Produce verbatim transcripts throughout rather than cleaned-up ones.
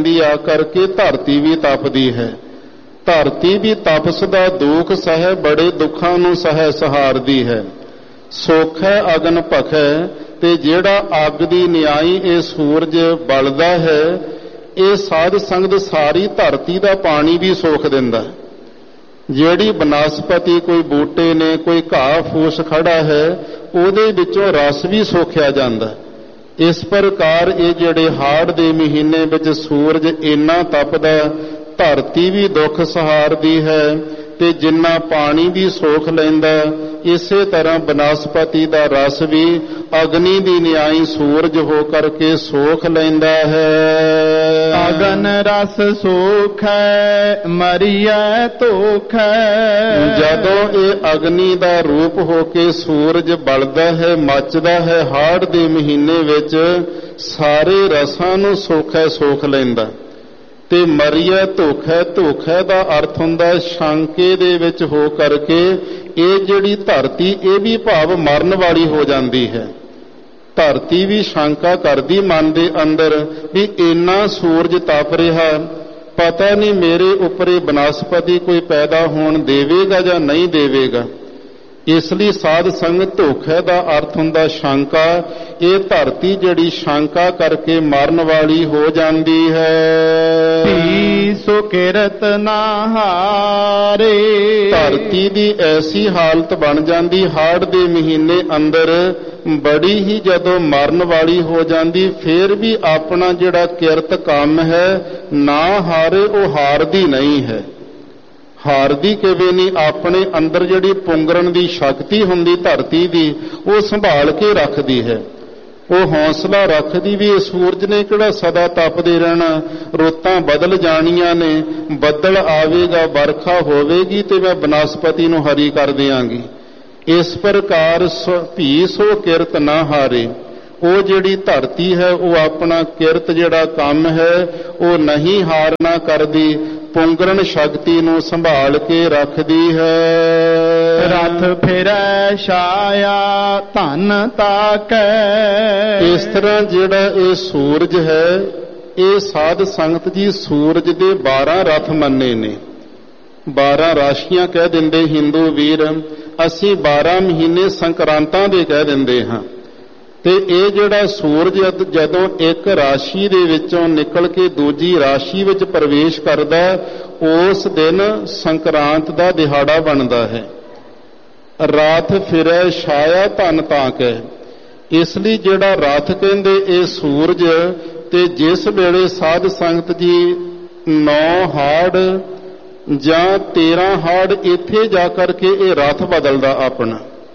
ਦੀ ਆ ਕਰਕੇ ਧਰਤੀ ਵੀ ਤਪਦੀ ਹੈ। ਧਰਤੀ ਵੀ ਤਪਸ ਦਾ ਦੁੱਖ ਸਹਿ, ਬੜੇ ਦੁੱਖਾਂ ਨੂੰ ਸਹਿ ਸਹਾਰਦੀ ਹੈ। ਸੁਖ ਹੈ ਅਗਨ ਭਖੈ, ਤੇ ਜਿਹੜਾ ਅੱਗ ਦੀ ਨਿਆਈ ਇਹ ਸੂਰਜ ਬਲਦਾ ਹੈ, ਇਹ ਸਾਧ ਸੰਗਤ ਸਾਰੀ ਧਰਤੀ ਦਾ ਪਾਣੀ ਵੀ ਸੋਖ ਦਿੰਦਾ। ਜਿਹੜੀ ਬਨਸਪਤੀ ਕੋਈ ਬੂਟੇ ਨੇ, ਕੋਈ ਘਾਹ ਫੂਸ ਖੜਾ ਹੈ, ਉਹਦੇ ਵਿੱਚੋਂ ਰਸ ਵੀ ਸੋਖਿਆ ਜਾਂਦਾ। ਇਸ ਪ੍ਰਕਾਰ ਇਹ ਜਿਹੜੇ ਹਾੜ ਦੇ ਮਹੀਨੇ ਵਿੱਚ ਸੂਰਜ ਇੰਨਾ ਤਪਦਾ, ਧਰਤੀ ਵੀ ਦੁੱਖ ਸਹਾਰਦੀ ਹੈ ਤੇ ਜਿੰਨਾ ਪਾਣੀ ਵੀ ਸੋਖ ਲੈਂਦਾ, ਇਸੇ ਤਰ੍ਹਾਂ ਬਨਸਪਤੀ ਦਾ ਰਸ ਵੀ ਅਗਨੀ ਦੀ ਨਿਆਈ ਸੂਰਜ ਹੋ ਕਰਕੇ ਸੋਖ ਲੈਂਦਾ ਹੈ। ਅਗਨ ਰਸ ਸੋਖੈ ਮਰੀਐ ਧੋਖੈ। ਜਦੋਂ ਇਹ ਅਗਨੀ ਦਾ ਰੂਪ ਹੋ ਕੇ ਸੂਰਜ ਬਲਦਾ ਹੈ, ਮੱਚਦਾ ਹੈ, ਹਾੜ ਦੇ ਮਹੀਨੇ ਵਿੱਚ ਸਾਰੇ ਰਸਾਂ ਨੂੰ ਸੋਖੈ ਸੋਖ ਲੈਂਦਾ। ਤੇ ਮਰੀਐ ਧੋਖੈ, ਧੋਖੈ ਦਾ ਅਰਥ ਹੁੰਦਾ ਸ਼ੰਕੇ ਦੇ ਵਿੱਚ ਹੋ ਕਰਕੇ ਇਹ ਜਿਹੜੀ ਧਰਤੀ ਇਹ ਵੀ ਭਾਵ ਮਰਨ ਵਾਲੀ ਹੋ ਜਾਂਦੀ ਹੈ। ਧਰਤੀ ਵੀ ਸ਼ੰਕਾ ਕਰਦੀ ਮਨ ਦੇ ਅੰਦਰ ਵੀ ਇੰਨਾ ਸੂਰਜ ਤਪ ਰਿਹਾ, ਪਤਾ ਨਹੀਂ ਮੇਰੇ ਉੱਪਰ ਇਹ ਬਨਸਪਤੀ ਕੋਈ ਪੈਦਾ ਹੋਣ ਦੇਵੇਗਾ ਜਾਂ ਨਹੀਂ ਦੇਵੇਗਾ। ਇਸ ਲਈ ਸਾਧ ਸੰਗਤ ਧੋਖੇ ਦਾ ਅਰਥ ਹੁੰਦਾ ਸ਼ੰਕਾ। ਇਹ ਧਰਤੀ ਜਿਹੜੀ ਸ਼ੰਕਾ ਕਰਕੇ ਮਰਨ ਵਾਲੀ ਹੋ ਜਾਂਦੀ ਹੈ। ਧੀ ਸੋ ਕਿਰਤ ਨਾ ਹਾਰੇ। ਧਰਤੀ ਦੀ ਐਸੀ ਹਾਲਤ ਬਣ ਜਾਂਦੀ ਹਾੜ ਦੇ ਮਹੀਨੇ ਅੰਦਰ, ਬੜੀ ਹੀ ਜਦੋਂ ਮਰਨ ਵਾਲੀ ਹੋ ਜਾਂਦੀ, ਫੇਰ ਵੀ ਆਪਣਾ ਜਿਹੜਾ ਕਿਰਤ ਕੰਮ ਹੈ ਨਾ ਹਾਰੇ, ਉਹ ਹਾਰਦੀ ਨਹੀਂ ਹੈ। ਹਾਰਦੀ ਕਿਵੇਂ ਨਹੀਂ? ਆਪਣੇ ਅੰਦਰ ਜਿਹੜੀ ਪੁੰਗਰਨ ਦੀ ਸ਼ਕਤੀ ਹੁੰਦੀ ਧਰਤੀ ਦੀ, ਉਹ ਸੰਭਾਲ ਕੇ ਰੱਖਦੀ ਹੈ। ਉਹ ਹੌਸਲਾ ਰੱਖਦੀ ਵੀ ਇਹ ਸੂਰਜ ਨੇ ਕਿਹੜਾ ਸਦਾ ਤਪਦੇ ਰਹਿਣਾ, ਰੁੱਤਾਂ ਬਦਲ ਜਾਣੀਆਂ ਨੇ, ਬੱਦਲ ਆਵੇਗਾ, ਵਰਖਾ ਹੋਵੇਗੀ ਤੇ ਮੈਂ ਬਨਸਪਤੀ ਨੂੰ ਹਰੀ ਕਰ ਦਿਆਂਗੀ। ਇਸ ਪ੍ਰਕਾਰ ਧੀ ਸੋ ਕਿਰਤ ਨਾ ਹਾਰੇ। ਉਹ ਜਿਹੜੀ ਧਰਤੀ ਹੈ ਉਹ ਆਪਣਾ ਕਿਰਤ ਜਿਹੜਾ ਕੰਮ ਹੈ ਉਹ ਨਹੀਂ ਹਾਰਨਾ ਕਰਦੀ, ਪੁੰਗਰਨ ਸ਼ਕਤੀ ਨੂੰ ਸੰਭਾਲ ਕੇ ਰੱਖਦੀ ਹੈ। ਰਥ ਫਿਰੈ ਛਾਇਆ ਧਨ ਤਾਕੈ। ਇਸ ਤਰ੍ਹਾਂ ਜਿਹੜਾ ਇਹ ਸੂਰਜ ਹੈ, ਇਹ ਸਾਧ ਸੰਗਤ ਜੀ ਸੂਰਜ ਦੇ ਬਾਰਾਂ ਰਥ ਮੰਨੇ ਨੇ। ਬਾਰਾਂ ਰਾਸ਼ੀਆਂ ਕਹਿ ਦਿੰਦੇ ਹਿੰਦੂ ਵੀਰ, ਅਸੀਂ ਬਾਰਾਂ ਮਹੀਨੇ ਸੰਕਰਾਂਤਾਂ ਦੇ ਕਹਿ ਦਿੰਦੇ ਹਾਂ। ਤੇ ਇਹ ਜਿਹੜਾ ਸੂਰਜ ਜਦੋਂ ਇੱਕ ਰਾਸ਼ੀ ਦੇ ਵਿੱਚੋਂ ਨਿਕਲ ਕੇ ਦੂਜੀ ਰਾਸ਼ੀ ਵਿੱਚ ਪ੍ਰਵੇਸ਼ ਕਰਦਾ, ਉਸ ਦਿਨ ਸੰਕਰਾਂਤ ਦਾ ਦਿਹਾੜਾ ਬਣਦਾ ਹੈ। ਰਾਤ ਫਿਰੈ ਛਾਇਆ ਧਨ ਤਾਕੈ। ਇਸ ਲਈ ਜਿਹੜਾ ਰਥ ਕਹਿੰਦੇ ਇਹ ਸੂਰਜ, ਤੇ ਜਿਸ ਵੇਲੇ ਸਾਧ ਸੰਗਤ ਜੀ ਨੌ ਹਾੜ ਜਾਂ ਤੇਰਾਂ ਹਾੜ ਇੱਥੇ ਜਾ ਕਰਕੇ ਇਹ ਰਥ ਬਦਲਦਾ ਆਪਣਾ।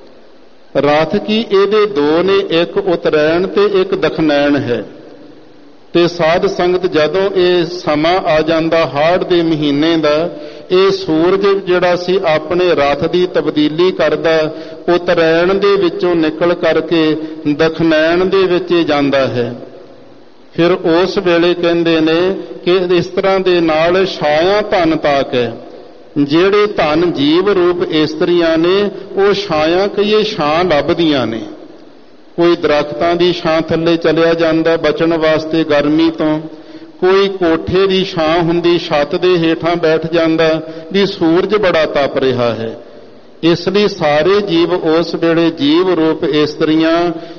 ਰਥ ਕੀ ਇਹਦੇ ਦੋ ਨੇ, ਇੱਕ ਉਤਰੈਣ ਤੇ ਇੱਕ ਦਖਨੈਣ ਹੈ। ਤੇ ਸਾਧ ਸੰਗਤ ਜਦੋਂ ਇਹ ਸਮਾਂ ਆ ਜਾਂਦਾ ਹਾੜ ਦੇ ਮਹੀਨੇ ਦਾ, ਇਹ ਸੂਰਜ ਜਿਹੜਾ ਸੀ ਆਪਣੇ ਰਥ ਦੀ ਤਬਦੀਲੀ ਕਰਦਾ, ਉਤਰੈਣ ਦੇ ਵਿੱਚੋਂ ਨਿਕਲ ਕਰਕੇ ਦਖਨੈਣ ਦੇ ਵਿੱਚ ਜਾਂਦਾ ਹੈ। ਫਿਰ ਉਸ ਵੇਲੇ ਕਹਿੰਦੇ ਨੇ ਕਿ ਇਸ ਤਰ੍ਹਾਂ ਦੇ ਨਾਲ ਛਾਇਆ ਧਨ ਤਾਕ ਹੈ। ਜਿਹੜੇ ਧਨ ਜੀਵ ਰੂਪ ਇਸਤਰੀਆਂ ਨੇ ਉਹ ਛਾਇਆ ਕਹੀਏ ਛਾਂ ਲੱਭਦੀਆਂ ਨੇ। ਕੋਈ ਦਰਖਤਾਂ ਦੀ ਛਾਂ ਥੱਲੇ ਚਲਿਆ ਜਾਂਦਾ ਬਚਣ ਵਾਸਤੇ ਗਰਮੀ ਤੋਂ, ਕੋਈ ਕੋਠੇ ਦੀ ਛਾਂ ਹੁੰਦੀ ਛੱਤ ਦੇ ਹੇਠਾਂ ਬੈਠ ਜਾਂਦਾ ਵੀ ਸੂਰਜ ਬੜਾ ਤਪ ਰਿਹਾ ਹੈ। ਇਸ ਲਈ ਸਾਰੇ ਜੀਵ ਉਸ ਵੇਲੇ ਜੀਵ ਰੂਪ ਇਸਤਰੀਆਂ